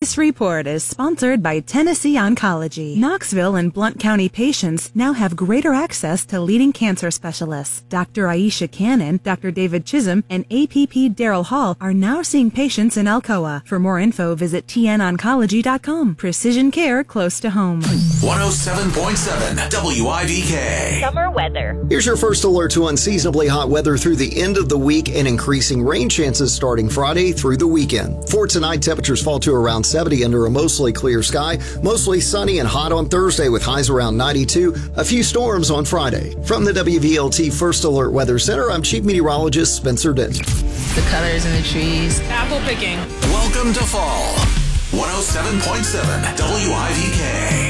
This report is sponsored by Tennessee Oncology. Knoxville and Blount County patients now have greater access to leading cancer specialists. Dr. Aisha Cannon, Dr. David Chisholm, and APP Daryl Hall are now seeing patients in Alcoa. For more info, visit tnoncology.com. Precision care close to home. 107.7 WIVK. Summer weather. Here's your first alert to unseasonably hot weather through the end of the week and increasing rain chances starting Friday through the weekend. For tonight, temperatures fall to around 70 under a mostly clear sky, mostly sunny and hot on Thursday with highs around 92, a few storms on Friday. From the WVLT First Alert Weather Center, I'm Chief Meteorologist Spencer Denton. The colors in the trees. Apple picking. Welcome to fall. 107.7 WIVK.